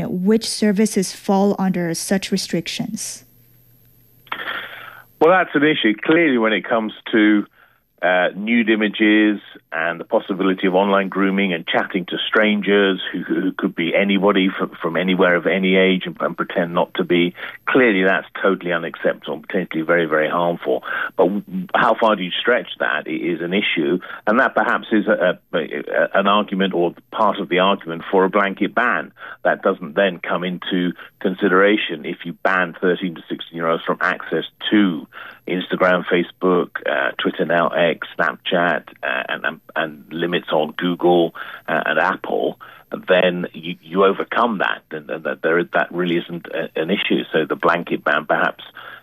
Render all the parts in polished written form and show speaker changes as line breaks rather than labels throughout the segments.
which services fall under such restrictions?
Well, that's an issue. Clearly, when it comes to nude images and the possibility of online grooming and chatting to strangers who could be anybody from anywhere of any age and pretend not to be, clearly that's totally unacceptable and potentially very, very harmful. But how far do you stretch that is an issue, and that perhaps is an argument or part of the argument for a blanket ban. That doesn't then come into consideration if you ban 13 to 16-year-olds from access to Instagram, Facebook, Twitter now, X, Snapchat, and limits on Google and Apple. Then you overcome that, and that really isn't an issue. So the blanket ban perhaps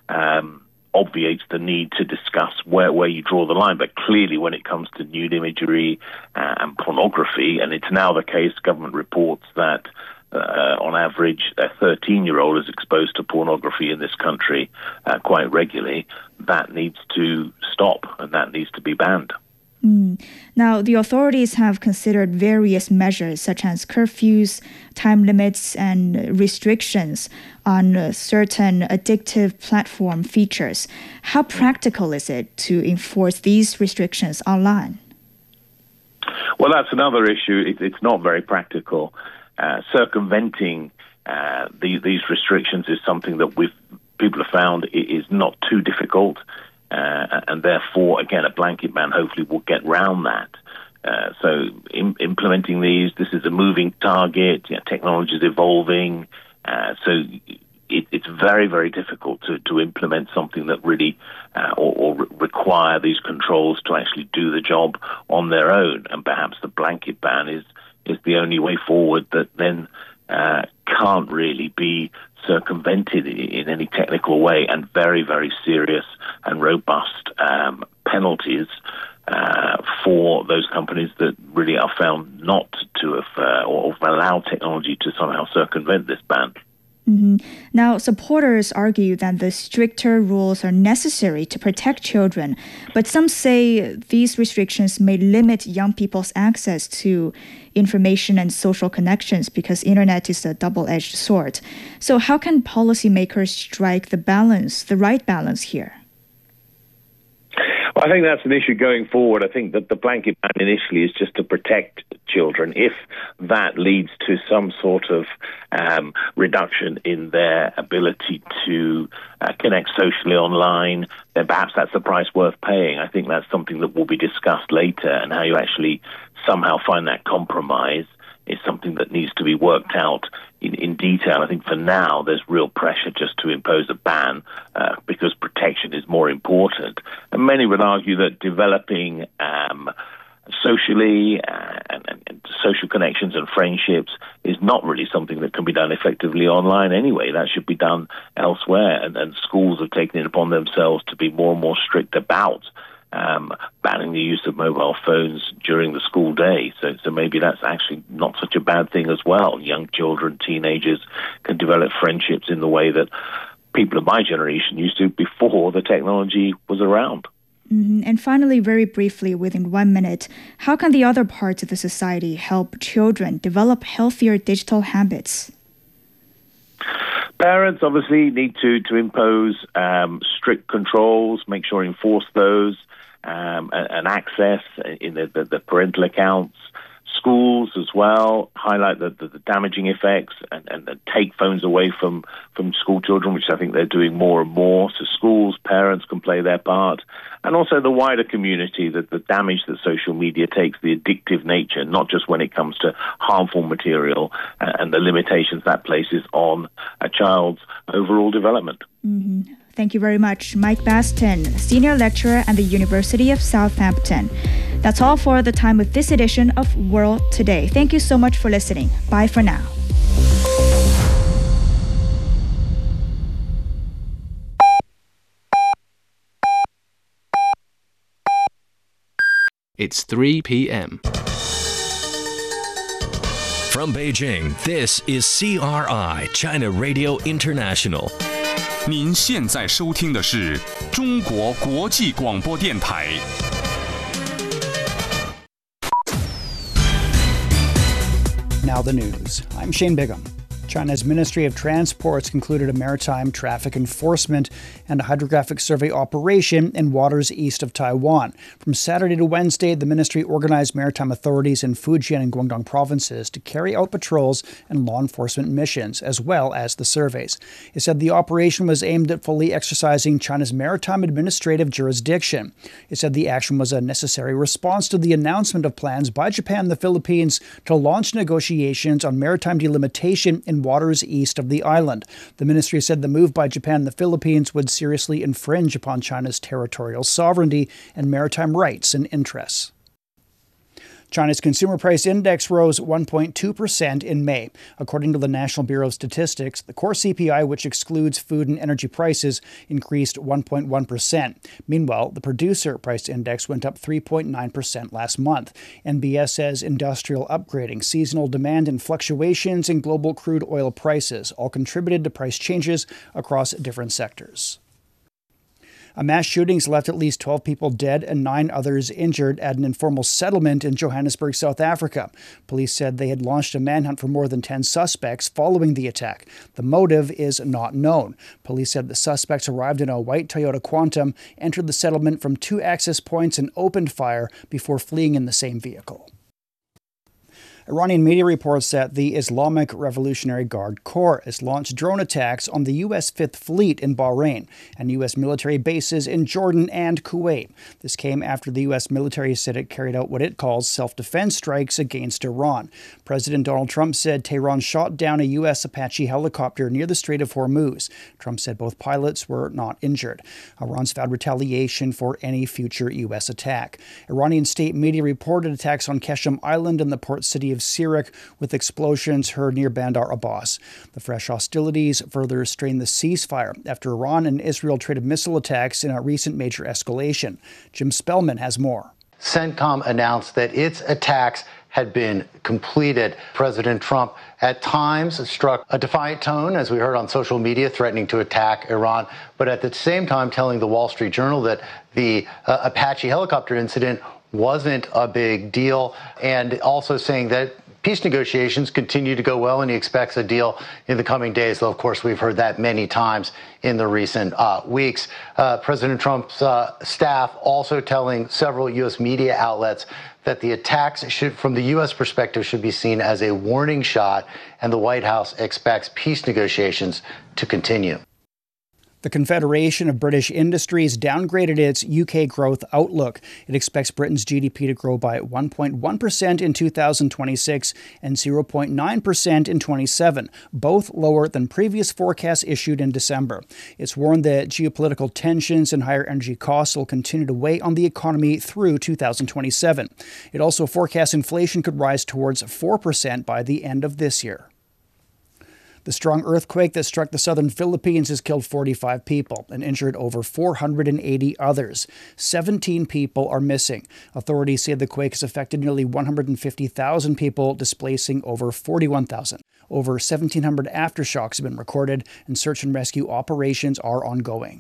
obviates the need to discuss where you draw the line. But clearly, when it comes to nude imagery and pornography, and it's now the case, government reports that on average, a 13-year-old is exposed to pornography in this country quite regularly. That needs to stop, and that needs to be banned.
Now, the authorities have considered various measures such as curfews, time limits, and restrictions on certain addictive platform features. How practical is it to enforce these restrictions online?
Well, that's another issue. It's not very practical. Circumventing these restrictions is something that people have found is not too difficult, and therefore, again, a blanket ban hopefully will get round that. So implementing this is a moving target. Technology is evolving, so it's very, very difficult to implement something that really or require these controls to actually do the job on their own. And perhaps the blanket ban is the only way forward that then can't really be circumvented in any technical way, and very, very serious and robust penalties for those companies that really are found not to have or allow technology to somehow circumvent this ban.
Now, supporters argue that the stricter rules are necessary to protect children, but some say these restrictions may limit young people's access to information and social connections because internet is a double-edged sword. So how can policymakers strike the right balance here?
Well, I think that's an issue going forward. I think that the blanket ban initially is just to protect children. If that leads to some sort of reduction in their ability to connect socially online, then perhaps that's the price worth paying. I think that's something that will be discussed later, and how you actually somehow find that compromise is something that needs to be worked out in detail. I think for now there's real pressure just to impose a ban because protection is more important. And many would argue that developing socially and social connections and friendships is not really something that can be done effectively online anyway. That should be done elsewhere. And schools have taken it upon themselves to be more and more strict about banning the use of mobile phones during the school day. So maybe that's actually not such a bad thing as well. Young children, teenagers can develop friendships in the way that people of my generation used to before the technology was around.
And finally, very briefly, within 1 minute, how can the other parts of the society help children develop healthier digital habits?
Parents obviously need to impose strict controls, make sure enforce those, and access in the parental accounts. Schools as well highlight the damaging effects and take phones away from school children, which I think they're doing more and more. So schools, parents can play their part, and also the wider community, the damage that social media takes, the addictive nature, not just when it comes to harmful material and the limitations that places on a child's overall development.
Thank you very much, Mike Baston, Senior Lecturer at the University of Southampton. That's all for the time with this edition of World Today. Thank you so much for listening. Bye for now.
It's 3 p.m.
From Beijing, this is CRI, China Radio International.
您现在收听的是中国国际广播电台。
Now the news. I'm Shane Bigham.
China's Ministry of Transport's concluded a maritime traffic enforcement and a hydrographic survey operation in waters east of Taiwan. From Saturday to Wednesday, the ministry organized maritime authorities in Fujian and Guangdong provinces to carry out patrols and law enforcement missions, as well as the surveys. It said the operation was aimed at fully exercising China's maritime administrative jurisdiction. It said the action was a necessary response to the announcement of plans by Japan and the Philippines to launch negotiations on maritime delimitation in waters east of the island. The ministry said the move by Japan and the Philippines would seriously infringe upon China's territorial sovereignty and maritime rights and interests. China's Consumer Price Index rose 1.2% in May. According to the National Bureau of Statistics, the core CPI, which excludes food and energy prices, increased 1.1%. Meanwhile, the Producer Price Index went up 3.9% last month. NBS says industrial upgrading, seasonal demand, and fluctuations in global crude oil prices all contributed to price changes across different sectors. A mass shooting has left at least 12 people dead and 9 others injured at an informal settlement in Johannesburg, South Africa. Police said they had launched a manhunt for more than 10 suspects following the attack. The motive is not known. Police said the suspects arrived in a white Toyota Quantum, entered the settlement from 2 access points and opened fire before fleeing in the same vehicle. Iranian media reports that the Islamic Revolutionary Guard Corps has launched drone attacks on the U.S. Fifth Fleet in Bahrain and U.S. military bases in Jordan and Kuwait. This came after the U.S. military said it carried out what it calls self-defense strikes against Iran. President Donald Trump said Tehran shot down a U.S. Apache helicopter near the Strait of Hormuz. Trump said both pilots were not injured. Iran's vowed retaliation for any future U.S. attack. Iranian state media reported attacks on Qeshm Island and the port city of Sirak, with explosions heard near Bandar Abbas. The fresh hostilities further strained the ceasefire after Iran and Israel traded missile attacks in a recent major escalation. Jim Spellman has more.
CENTCOM announced that its attacks had been completed. President Trump at times struck a defiant tone, as we heard on social media, threatening to attack Iran, but at the same time telling the Wall Street Journal that the Apache helicopter incident wasn't a big deal, and also saying that peace negotiations continue to go well and he expects a deal in the coming days, though of course we've heard that many times in the recent weeks. President Trump's staff also telling several U.S. media outlets that the attacks from the U.S. perspective should be seen as a warning shot, and the White House expects peace negotiations to continue.
The Confederation of British Industries downgraded its UK growth outlook. It expects Britain's GDP to grow by 1.1% in 2026 and 0.9% in 27, both lower than previous forecasts issued in December. It's warned that geopolitical tensions and higher energy costs will continue to weigh on the economy through 2027. It also forecasts inflation could rise towards 4% by the end of this year. The strong earthquake that struck the southern Philippines has killed 45 people and injured over 480 others. 17 people are missing. Authorities say the quake has affected nearly 150,000 people, displacing over 41,000. Over 1,700 aftershocks have been recorded, and search and rescue operations are ongoing.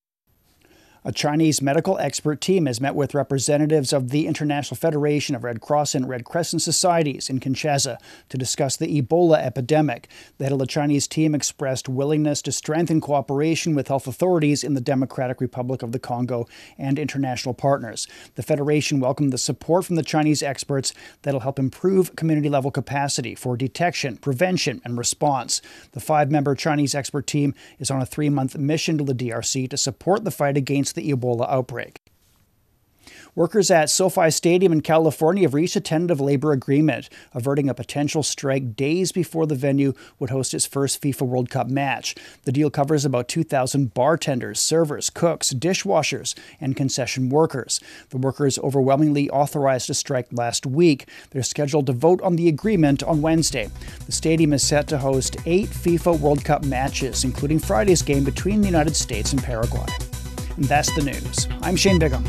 A Chinese medical expert team has met with representatives of the International Federation of Red Cross and Red Crescent Societies in Kinshasa to discuss the Ebola epidemic. The head of the Chinese team expressed willingness to strengthen cooperation with health authorities in the Democratic Republic of the Congo and international partners. The Federation welcomed the support from the Chinese experts that'll help improve community-level capacity for detection, prevention, and response. The 5-member Chinese expert team is on a 3-month mission to the DRC to support the fight against the Ebola outbreak. Workers at SoFi Stadium in California have reached a tentative labor agreement, averting a potential strike days before the venue would host its first FIFA World Cup match. The deal covers about 2,000 bartenders, servers, cooks, dishwashers, and concession workers. The workers overwhelmingly authorized a strike last week. They're scheduled to vote on the agreement on Wednesday. The stadium is set to host 8 FIFA World Cup matches, including Friday's game between the United States and Paraguay. And that's the news. I'm Shane Bigham.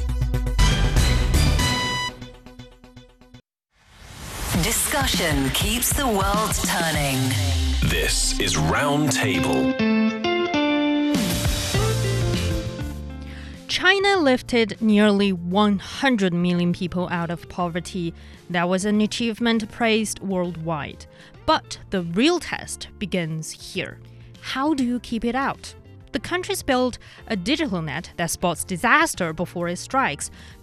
Discussion keeps the world turning.
This is Roundtable.
China lifted nearly 100 million people out of poverty. That was an achievement praised worldwide. But the real test begins here. How do you keep it out? The country's built a digital net that spots disaster before it strikes.